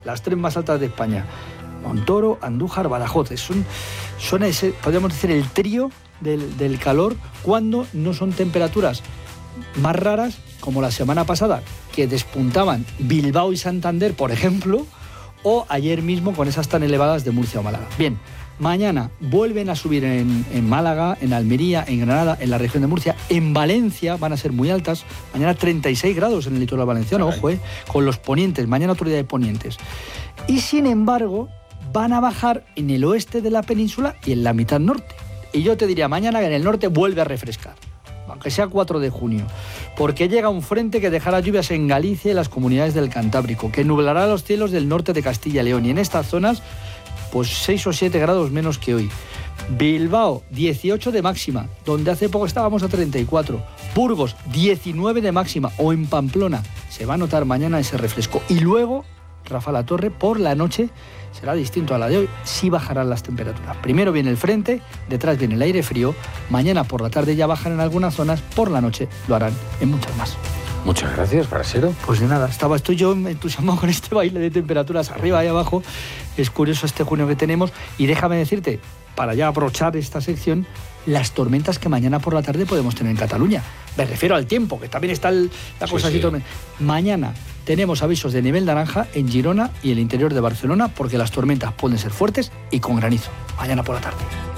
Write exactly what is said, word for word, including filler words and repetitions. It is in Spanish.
las tres más altas de España. Montoro, Andújar, Badajoz. Son, son ese, podríamos decir, el trío del, del calor cuando no son temperaturas más raras, como la semana pasada, que despuntaban Bilbao y Santander, por ejemplo, o ayer mismo con esas tan elevadas de Murcia o Málaga. Bien, mañana vuelven a subir en, en Málaga, en Almería, en Granada, en la región de Murcia. En Valencia van a ser muy altas. Mañana treinta y seis grados en el litoral valenciano, ojo, eh, con los ponientes. Mañana otro día de ponientes. Y sin embargo, van a bajar en el oeste de la península y en la mitad norte. Y yo te diría, mañana en el norte vuelve a refrescar, aunque sea cuatro de junio, porque llega un frente que dejará lluvias en Galicia y las comunidades del Cantábrico, que nublará los cielos del norte de Castilla y León, y en estas zonas pues seis o siete grados menos que hoy. Bilbao, dieciocho de máxima, donde hace poco estábamos a treinta y cuatro. Burgos, diecinueve de máxima, o en Pamplona, se va a notar mañana ese refresco. Y luego, Rafa La Torre, por la noche será distinto a la de hoy, sí bajarán las temperaturas. Primero viene el frente, detrás viene el aire frío, mañana por la tarde ya bajan en algunas zonas, por la noche lo harán en muchas más. Muchas gracias, Brasero. Pues de nada, estaba, estoy yo entusiasmado con este baile de temperaturas arriba y abajo. Es curioso este junio que tenemos. Y déjame decirte, para ya aprovechar esta sección, las tormentas que mañana por la tarde podemos tener en Cataluña. Me refiero al tiempo, que también está el, la cosa sí, así. Sí. Mañana tenemos avisos de nivel naranja en Girona y el interior de Barcelona, porque las tormentas pueden ser fuertes y con granizo. Mañana por la tarde.